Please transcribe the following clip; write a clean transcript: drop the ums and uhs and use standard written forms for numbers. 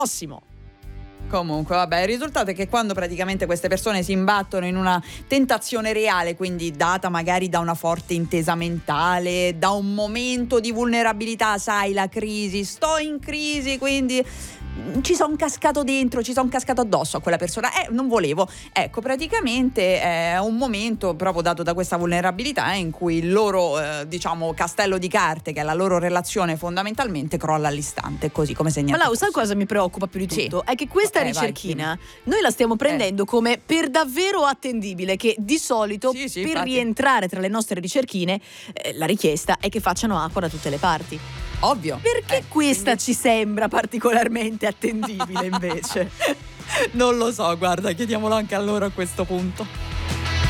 prossimo. Comunque, vabbè, il risultato è che quando praticamente queste persone si imbattono in una tentazione reale, quindi data magari da una forte intesa mentale, da un momento di vulnerabilità, sai, la crisi, sto in crisi, quindi ci sono cascato dentro, ci sono cascato addosso a quella persona, non volevo. Ecco, praticamente è un momento proprio dato da questa vulnerabilità in cui il loro, diciamo, castello di carte, che è la loro relazione, fondamentalmente crolla all'istante, così come se Ma niente Lau, sai fosse. cosa mi preoccupa più di tutto? Sì. È che questa Vai, ricerchina noi la stiamo prendendo come per davvero attendibile, che di solito Sì, per infatti. rientrare tra le nostre ricerchine la richiesta è che facciano acqua da tutte le parti. Ovvio. Perché questa Quindi ci sembra particolarmente attendibile invece? non lo so, guarda, chiediamolo anche a loro a questo punto.